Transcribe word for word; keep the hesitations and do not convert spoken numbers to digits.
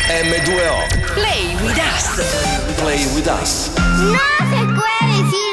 emme due o. Play with us. Play with us. No se puede decir